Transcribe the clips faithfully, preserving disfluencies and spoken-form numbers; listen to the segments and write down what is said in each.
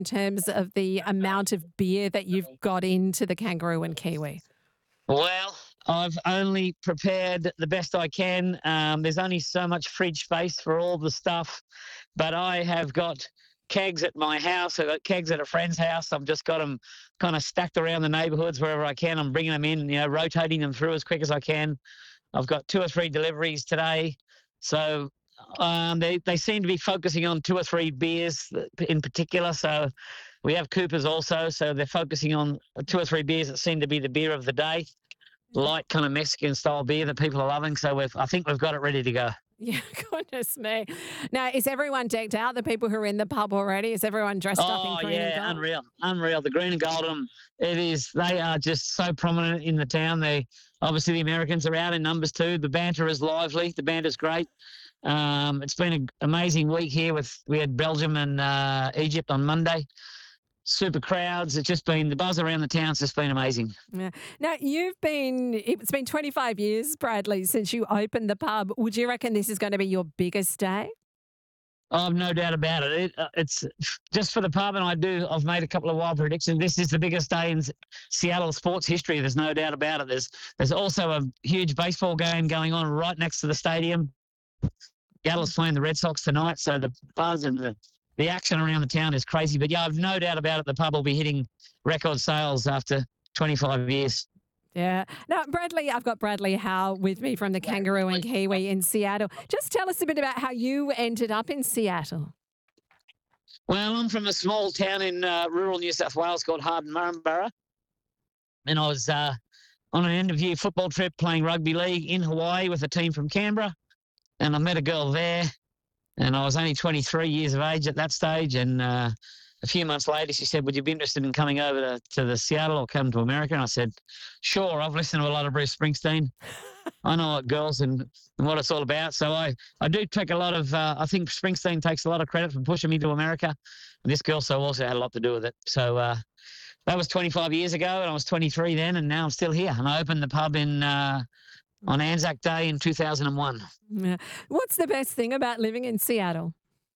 in terms of the amount of beer that you've got into the Kangaroo and Kiwi? Well, I've only prepared the best I can. Um, there's only so much fridge space for all the stuff, but I have got kegs at my house. I've got kegs at a friend's house. I've just got them kind of stacked around the neighbourhoods wherever I can. I'm bringing them in, you know, rotating them through as quick as I can. I've got two or three deliveries today. So um, they, they seem to be focusing on two or three beers in particular. So we have Coopers also. So they're focusing on two or three beers that seem to be the beer of the day. Light kind of Mexican style beer that people are loving. So we've, I think we've got it ready to go. Yeah, goodness me. Now, is everyone decked out? The people who are in the pub already? Is everyone dressed up in Oh green and yeah, gold? unreal, unreal. The green and gold, um, it is. They are just so prominent in the town. They obviously the Americans are out in numbers too. The banter is lively. The banter's great. Um, it's been an amazing week here. With we had Belgium and uh, Egypt on Monday. Super crowds. It's just been the buzz around the town's just been amazing. Yeah. Now, you've been, it's been twenty-five years, Bradley, since you opened the pub. Would you reckon this is going to be your biggest day? I've no doubt about it. it uh, it's just for the pub, and I do. I've made a couple of wild predictions. This is the biggest day in S- Seattle sports history. There's no doubt about it. There's there's also a huge baseball game going on right next to the stadium. Seattle's playing the Red Sox tonight, so the buzz and the, the action around the town is crazy. But yeah, I've no doubt about it. The pub will be hitting record sales after twenty-five years. Yeah. Now, Bradley, I've got Bradley Howe with me from the Kangaroo and Kiwi in Seattle. Just tell us a bit about how you ended up in Seattle. Well, I'm from a small town in uh, rural New South Wales called Harden Murrumburra, and I was uh, on an end-of-year football trip playing rugby league in Hawaii with a team from Canberra, and I met a girl there, and I was only twenty-three years of age at that stage, and uh, a few months later she said, would you be interested in coming over to, to the Seattle or come to America? And I said, sure, I've listened to a lot of Bruce Springsteen. I know what girls and, and what it's all about. So I, I do take a lot of, uh, I think Springsteen takes a lot of credit for pushing me to America. And this girl so also had a lot to do with it. So uh, that was twenty-five years ago, and I was twenty-three then, and now I'm still here. And I opened the pub in uh, on Anzac Day in two thousand one. Yeah. What's the best thing about living in Seattle?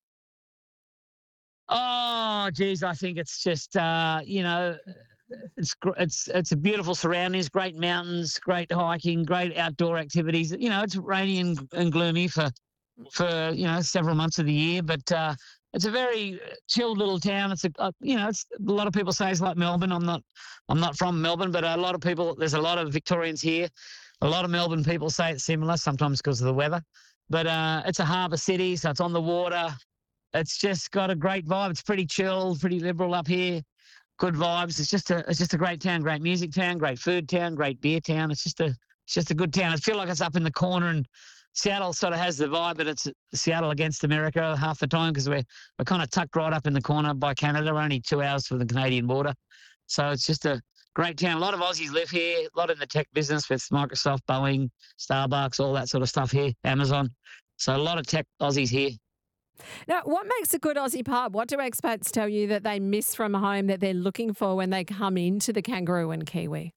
Oh, geez, I think it's just, uh, you know, it's gr- it's it's a beautiful surroundings, great mountains, great hiking, great outdoor activities. You know, it's rainy and, and gloomy for for you know several months of the year, but uh, it's a very chilled little town. It's a uh, you know, it's a lot of people say it's like Melbourne. I'm not I'm not from Melbourne, but a lot of people there's a lot of Victorians here. A lot of Melbourne people say it's similar, sometimes because of the weather. But uh, it's a harbour city, so it's on the water. It's just got a great vibe. It's pretty chill, pretty liberal up here. Good vibes. It's just a it's just a great town, great music town, great food town, great beer town. It's just a it's just a good town. I feel like it's up in the corner, and Seattle sort of has the vibe that it's Seattle against America half the time because we're we're kind of tucked right up in the corner by Canada. We're only two hours from the Canadian border, so it's just a great town. A lot of Aussies live here. A lot in the tech business with Microsoft, Boeing, Starbucks, all that sort of stuff here. Amazon. So a lot of tech Aussies here. Now, what makes a good Aussie pub? What do expats tell you that they miss from home that they're looking for when they come into the Kangaroo and Kiwi?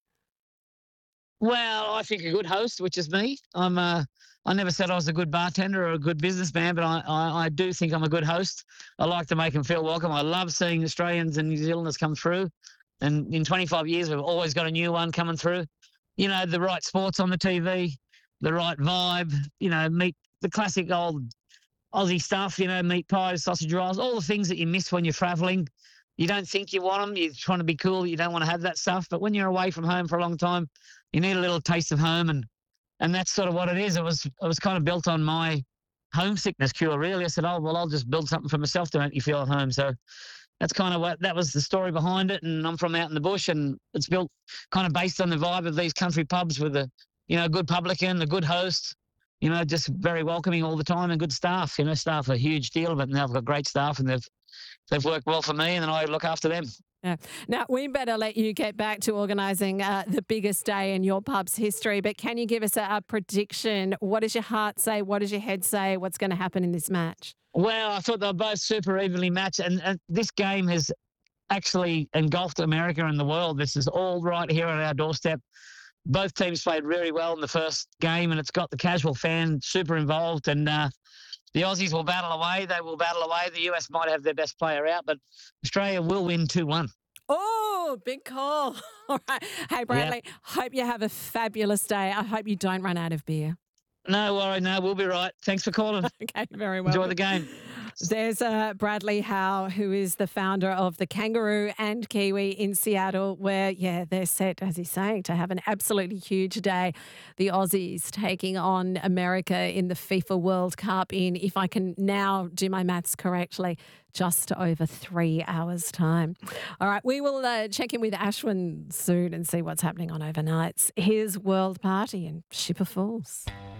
Well, I think a good host, which is me. I'm uh, I never said I was a good bartender or a good businessman, but I, I, I do think I'm a good host. I like to make them feel welcome. I love seeing Australians and New Zealanders come through. And in twenty-five years, we've always got a new one coming through. You know, the right sports on the T V, the right vibe, you know, meet the classic old Aussie stuff, you know, meat pies, sausage rolls, all the things that you miss when you're traveling. You don't think you want them. You're trying to be cool. You don't want to have that stuff. But when you're away from home for a long time, you need a little taste of home. And and that's sort of what it is. It was it was kind of built on my homesickness cure, really. I said, oh, well, I'll just build something for myself to make you feel at home. So that's kind of what that was the story behind it. And I'm from out in the bush, and it's built kind of based on the vibe of these country pubs with a, you know, good publican, a good host, you know, just very welcoming all the time and good staff. You know, staff are a huge deal, but now I've got great staff and they've they've worked well for me, and then I look after them. Yeah. Now, we better let you get back to organising uh, the biggest day in your pub's history, but can you give us a, a prediction? What does your heart say? What does your head say? What's going to happen in this match? Well, I thought they were both super evenly matched, and, and this game has actually engulfed America and the world. This is all right here on our doorstep. Both teams played really well in the first game, and it's got the casual fan super involved. And uh, The Aussies will battle away. They will battle away. The U S might have their best player out, but Australia will win two one. Oh, big call. All right. Hey, Bradley, yep. Hope you have a fabulous day. I hope you don't run out of beer. No worry, no, we'll be right. Thanks for calling. Okay, very well. Enjoy the game. There's uh, Bradley Howe, who is the founder of the Kangaroo and Kiwi in Seattle, where, yeah, they're set, as he's saying, to have an absolutely huge day. The Aussies taking on America in the FIFA World Cup in, if I can now do my maths correctly, just over three hours' time. All right, we will uh, check in with Ashwin soon and see what's happening on overnights. Here's World Party and Shipper Falls.